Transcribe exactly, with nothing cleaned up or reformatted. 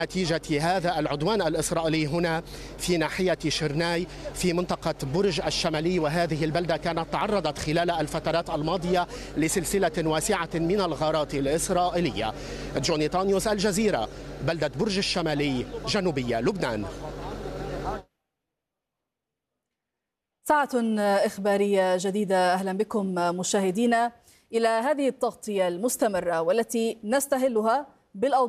نتيجة هذا العدوان الإسرائيلي هنا في ناحية شرناي في منطقة برج الشمالي، وهذه البلدة كانت تعرضت خلال الفترات الماضية لسلسلة واسعة من الغارات الإسرائيلية. جوني تانيوس، الجزيرة، بلدة برج الشمالي، جنوبية لبنان. ساعة إخبارية جديدة، أهلا بكم مشاهدينا إلى هذه التغطية المستمرة والتي نستهلها بالأوضاع